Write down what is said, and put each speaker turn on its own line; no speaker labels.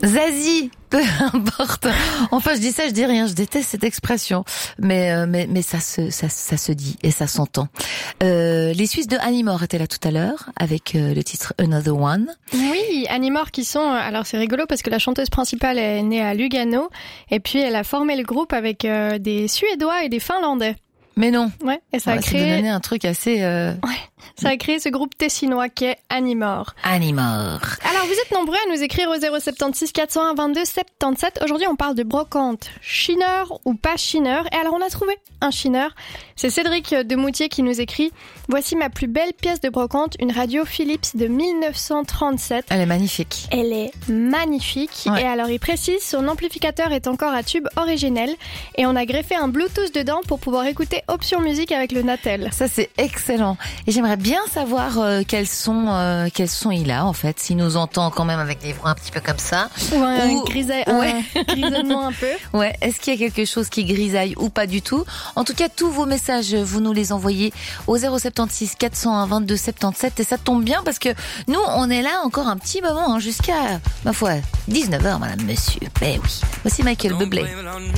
Zazie, peu importe. Enfin, je dis ça, je dis rien. Je déteste cette expression, mais ça se dit et ça s'entend. Les Suisses de Anymore étaient là tout à l'heure avec le titre Another One.
Oui, Anymore qui sont. Alors c'est rigolo parce que la chanteuse principale est née à Lugano et puis elle a formé le groupe avec des Suédois et des Finlandais.
Mais non.
Ouais, et ça a
créé. Ça donné un truc assez.
Ouais. Ça a créé ce groupe tessinois qui est Anymore.
Anymore.
Alors, vous êtes nombreux à nous écrire au 076 401 22 77. Aujourd'hui, on parle de brocante. Chineur ou pas chineur. Et alors, on a trouvé un chineur. C'est Cédric de Moutier qui nous écrit « Voici ma plus belle pièce de brocante, une radio Philips de 1937. »
Elle est magnifique.
Elle est magnifique. Ouais. Et alors, il précise, son amplificateur est encore à tube originel. Et on a greffé un Bluetooth dedans pour pouvoir écouter option musique avec le Natel.
Ça, c'est excellent. Et j'aimerais bien savoir quels sons il a, en fait. S'il nous entend quand même avec des voix un petit peu comme ça.
Ou un grisonnement un peu.
Ouais. Est-ce qu'il y a quelque chose qui grisaille ou pas du tout? En tout cas, tous vos messages, vous nous les envoyez au 076 401 22 77. Et ça tombe bien parce que nous, on est là encore un petit moment, jusqu'à, ma foi, 19h, madame, monsieur. Mais oui. Voici Michael Bublé.